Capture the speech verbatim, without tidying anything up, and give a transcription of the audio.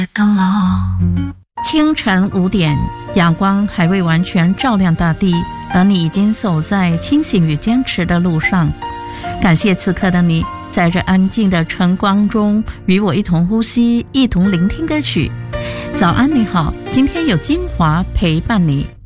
清晨五点，阳光还未完全照亮大地，而你已经走在清醒与坚持的路上。感谢此刻的你，在这安静的晨光中与我一同呼吸，一同聆听歌曲。早安你好，今天有精华陪伴你。